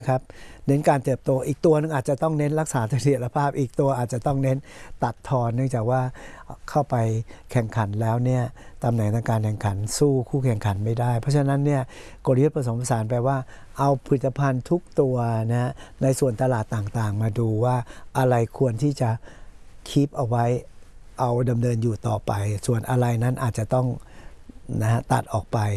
ครับเน้นการเติบโตอีกตัวนึงอาจจะต้องเน้นรักษาเสถียรภาพอีกตัวอาจจะต้องเน้นตัดทอนเนื่องจากว่าเข้าไปแข่งขันแล้วเนี่ยตำแหน่งทางการแข่งขันสู้คู่แข่งขันไม่ได้เพราะฉะนั้นเนี่ยกลยุทธ์ผสมผสานแปลว่าเอาผลิตภัณฑ์ทุกตัวนะในส่วนตลาดต่างๆมาดูว่าอะไรควรที่จะคีปเอาไว้เอาดำเนินอยู่ต่อไปส่วนอะไรนั้นอาจจะต้องตัดออกไป